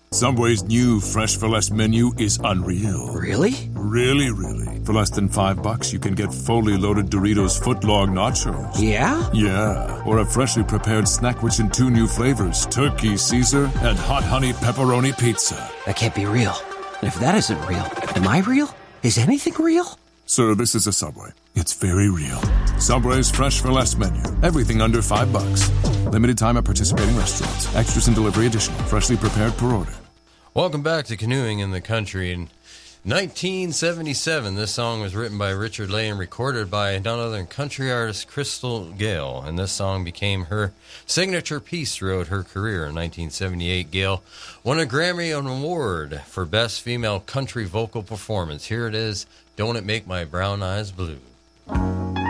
Subway's new Fresh for Less menu is unreal. Really? Really, really. For less than $5, you can get fully loaded Doritos footlong nachos. Yeah? Yeah. Or a freshly prepared snack which in 2 new flavors, Turkey Caesar and Hot Honey Pepperoni Pizza. That can't be real. And if that isn't real, am I real? Is anything real? Sir, this is a Subway. It's very real. Subway's Fresh for Less menu. Everything under $5. Limited time at participating restaurants. Extras and delivery additional. Freshly prepared per order. Welcome back to Canoeing in the Country. In 1977, this song was written by Richard Lay and recorded by none other than country artist Crystal Gayle. And this song became her signature piece throughout her career. In 1978, Gayle won a Grammy Award for Best Female Country Vocal Performance. Here it is, Don't It Make My Brown Eyes Blue.